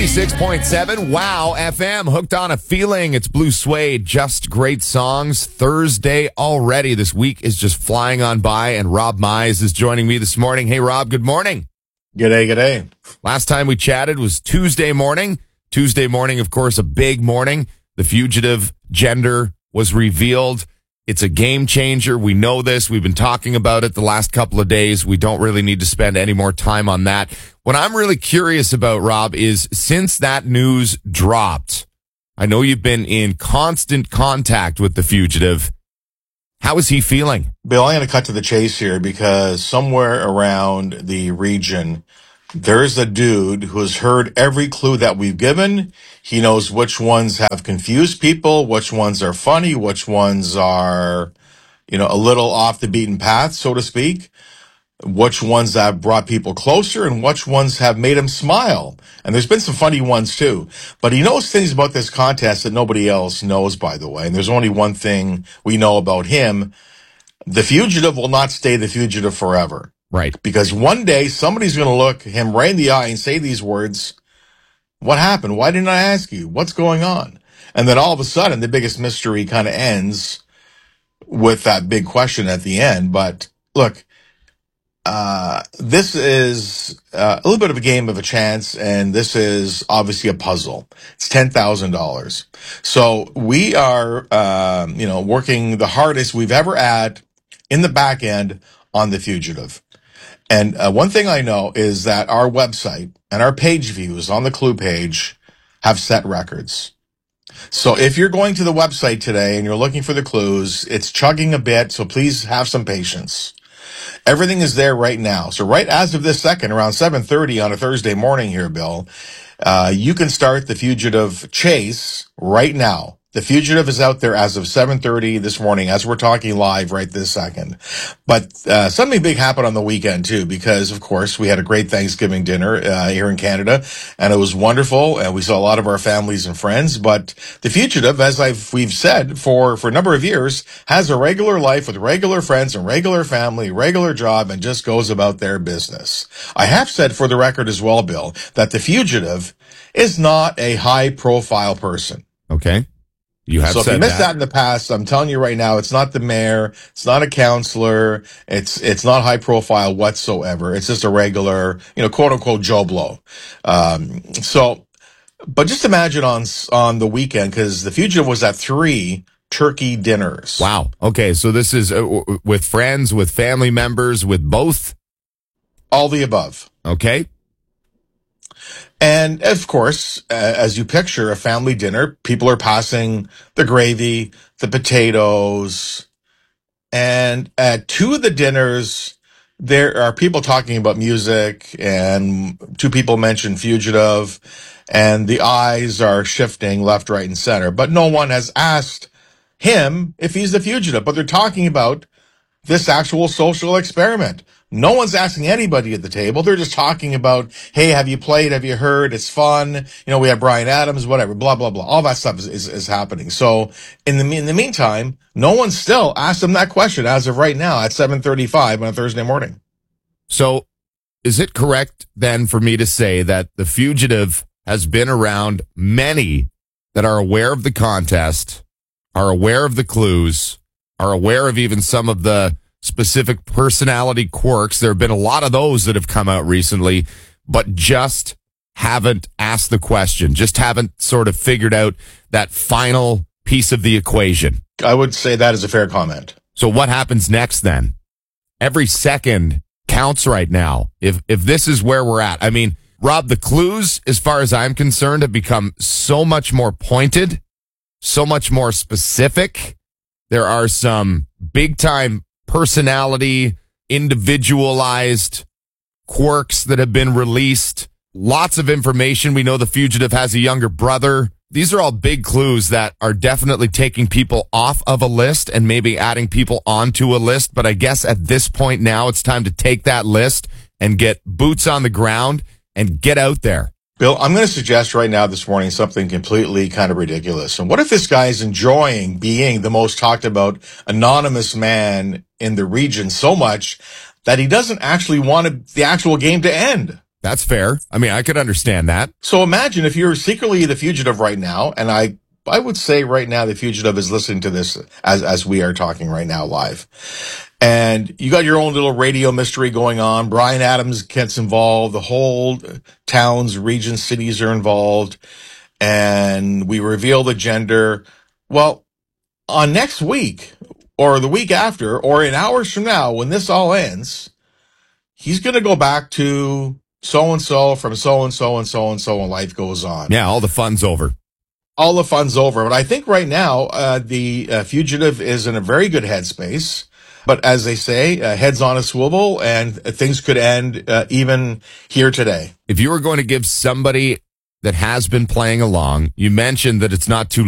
96.7 Wow FM, hooked on a feeling. It's Blue Suede, just great songs. Thursday already. This week is just flying on by, and Rob Mize is joining me this morning. Hey, Rob, good morning. G'day. Last time we chatted was Tuesday morning. Tuesday morning, of course, a big morning. The fugitive gender was revealed. It's a game changer. We know this. We've been talking about it the last couple of days. We don't really need to spend any more time on that. What I'm really curious about, Rob, is since that news dropped, I know you've been in constant contact with the fugitive. How is he feeling? Bill, I'm going to cut to the chase here because somewhere around the region, there's a dude who has heard every clue that we've given. He knows which ones have confused people, which ones are funny, which ones are, a little off the beaten path, so to speak, which ones have brought people closer and which ones have made him smile. And there's been some funny ones too. But he knows things about this contest that nobody else knows, by the way. And there's only one thing we know about him. The fugitive will not stay the fugitive forever. Right. Because one day somebody's going to look him right in the eye and say these words, "What happened? Why didn't I ask you? What's going on?" And then all of a sudden, the biggest mystery kind of ends with that big question at the end. But look, this is a little bit of a game of a chance, and this is obviously a puzzle. It's $10,000. So we are, working the hardest we've ever had in the back end on the fugitive. And one thing I know is that our website and our page views on the Clue page have set records. So if you're going to the website today and you're looking for the clues, it's chugging a bit, so please have some patience. Everything is there right now. So right as of this second, around 7:30 on a Thursday morning here, Bill, you can start the fugitive chase right now. The fugitive is out there as of 7:30 this morning, as we're talking live right this second. But something big happened on the weekend, too, because, of course, we had a great Thanksgiving dinner here in Canada, and it was wonderful, and we saw a lot of our families and friends. But the fugitive, as we've said for a number of years, has a regular life with regular friends and regular family, regular job, and just goes about their business. I have said for the record as well, Bill, that the fugitive is not a high-profile person. Okay. So if you missed that in the past, I'm telling you right now, it's not the mayor, it's not a counselor, it's not high profile whatsoever. It's just a regular, quote unquote Joe Blow. But just imagine on the weekend, because the fugitive was at 3 turkey dinners. Wow. Okay. So this is with friends, with family members, with both? All the above. Okay. And of course, as you picture a family dinner, people are passing the gravy, the potatoes, and at 2 of the dinners, there are people talking about music, and 2 people mention fugitive, and the eyes are shifting left, right, and center. But no one has asked him if he's the fugitive, but they're talking about this actual social experiment. No one's asking anybody at the table. They're just talking about, hey, have you played? Have you heard? It's fun. We have Bryan Adams, whatever, blah, blah, blah. All that stuff is happening. So in the meantime, no one still asked him that question as of right now at 7:35 on a Thursday morning. So is it correct then for me to say that the fugitive has been around many that are aware of the contest, are aware of the clues, are aware of even some of the specific personality quirks? There have been a lot of those that have come out recently, but just haven't asked the question, just haven't sort of figured out that final piece of the equation. I would say that is a fair comment. So what happens next then? Every second counts right now. If this is where we're at. I mean, Rob, the clues, as far as I'm concerned, have become so much more pointed, so much more specific. There are some big-time personality, individualized quirks that have been released. Lots of information. We know the fugitive has a younger brother. These are all big clues that are definitely taking people off of a list and maybe adding people onto a list. But I guess at this point now, it's time to take that list and get boots on the ground and get out there. Bill, I'm going to suggest right now this morning something completely kind of ridiculous. And what if this guy is enjoying being the most talked about anonymous man in the region so much that he doesn't actually want the actual game to end? That's fair. I mean, I could understand that. So imagine if you're secretly the fugitive right now, and I would say right now the fugitive is listening to this as we are talking right now live. And you got your own little radio mystery going on. Brian Adams gets involved. The whole towns, regions, cities are involved. And we reveal the gender. Well, on next week or the week after or in hours from now, when this all ends, he's going to go back to so-and-so from so-and-so and so-and-so, and life goes on. Yeah, all the fun's over. All the fun's over. But I think right now, the fugitive is in a very good headspace. But as they say, heads on a swivel, and things could end even here today. If you were going to give somebody that has been playing along, you mentioned that it's not too